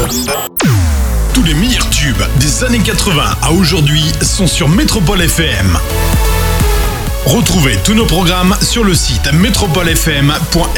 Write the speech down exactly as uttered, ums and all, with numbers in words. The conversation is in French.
Tous les meilleurs tubes des années quatre-vingts à aujourd'hui sont sur Métropole F M. Retrouvez tous nos programmes sur le site métropole f m point